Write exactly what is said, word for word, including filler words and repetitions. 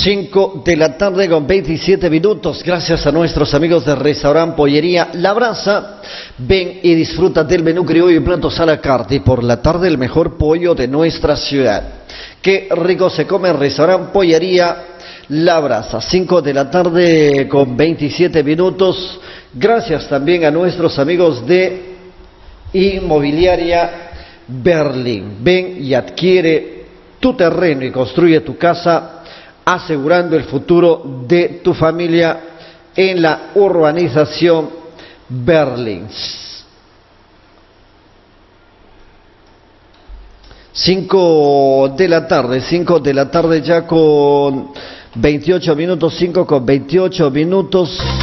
cinco de la tarde con veintisiete minutos, gracias a nuestros amigos de Restaurant Pollería La Brasa. Ven y disfruta del menú criollo y platos a la carta, y por la tarde el mejor pollo de nuestra ciudad. Qué rico se come en Restaurant Pollería La Brasa, cinco de la tarde con veintisiete minutos. Gracias también a nuestros amigos de Inmobiliaria Berlín. Ven y adquiere tu terreno y construye tu casa, asegurando el futuro de tu familia en la urbanización Berlín. cinco de la tarde, cinco de la tarde ya con veintiocho minutos, cinco con veintiocho minutos.